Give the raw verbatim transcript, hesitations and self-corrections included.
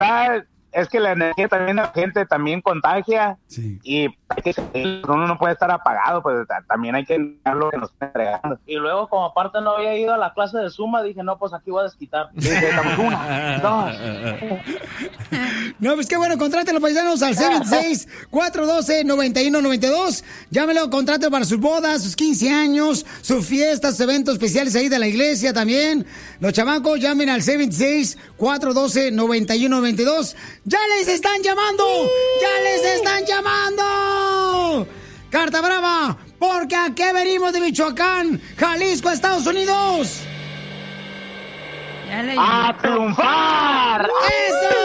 verdad es que la energía también de la gente también contagia. Sí. Y hay que, uno no puede estar apagado, pues también hay que dar lo que nos está entregando. Y luego, como aparte no había ido a la clase de Zumba, dije, no, pues aquí voy a desquitar. Dije, estamos una, dos. No, pues qué bueno, contrátelo, paisanos, al seis seis, cuatro uno dos, nueve uno nueve dos. Llámelo, contrátelo para sus bodas, sus quince años, sus fiestas, sus eventos especiales ahí de la iglesia también. Los chamacos, llamen al seis seis, cuatro uno dos, nueve uno nueve dos. ¡Ya les están llamando! ¡Ya les están llamando! ¡Carta brava! Porque aquí venimos de Michoacán, Jalisco, Estados Unidos. ¡A triunfar! ¡Eso!